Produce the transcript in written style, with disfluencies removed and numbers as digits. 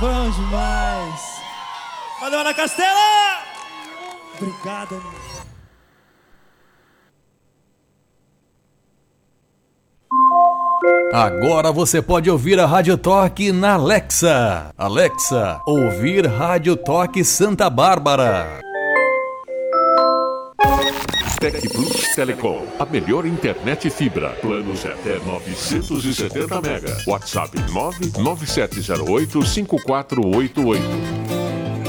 Bom demais. Valeu, Ana Castela! Obrigado, amigo. Agora você pode ouvir a Rádio Toque na Alexa. Alexa, ouvir Rádio Toque Santa Bárbara. Tec Plus Telecom, a melhor internet fibra. Planos até 970 mega. WhatsApp 997085488.